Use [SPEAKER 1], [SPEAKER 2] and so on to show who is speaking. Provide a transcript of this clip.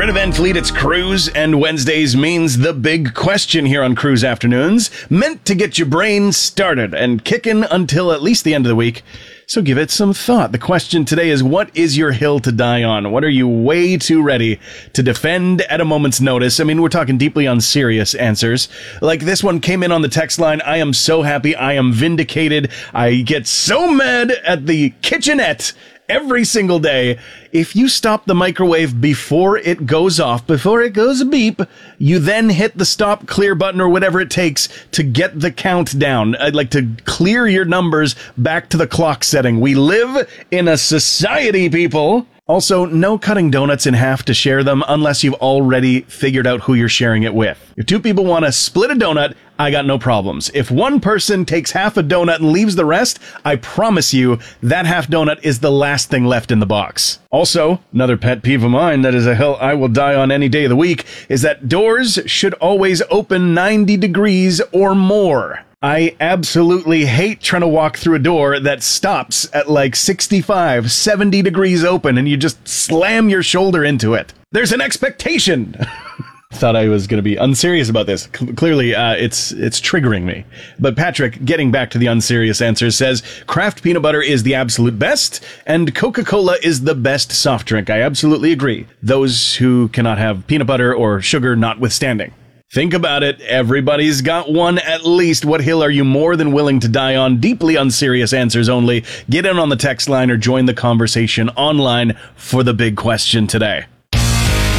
[SPEAKER 1] Greta Van Fleet, it's Cruise, and Wednesdays means the big question here on Cruise Afternoons, meant to get your brain started and kicking until at least the end of the week. So give it some thought. The question today is, what is your hill to die on? What are you way too ready to defend at a moment's notice? I mean, we're talking deeply unserious answers. Like this one came in on the text line. I am so happy. I am vindicated. I get so mad at the kitchenette every single day. If you stop the microwave before it goes off, before it goes beep, you then hit the stop clear button or whatever it takes to get the count down. I'd like to clear your numbers back to the clock setting. We live in a society, people. Also, no cutting donuts in half to share them unless you've already figured out who you're sharing it with. If two people want to split a donut, I got no problems. If one person takes half a donut and leaves the rest, I promise you that half donut is the last thing left in the box. Also, another pet peeve of mine that is a hill I will die on any day of the week is that doors should always open 90 degrees or more. I absolutely hate trying to walk through a door that stops at like 65, 70 degrees open and you just slam your shoulder into it. There's an expectation. Thought I was going to be unserious about this. Clearly, it's triggering me. But Patrick, getting back to the unserious answers, says Kraft peanut butter is the absolute best and Coca-Cola is the best soft drink. I absolutely agree. Those who cannot have peanut butter or sugar notwithstanding. Think about it. Everybody's got one at least. What hill are you more than willing to die on? Deeply unserious answers only. Get in on the text line or join the conversation online for the big question today.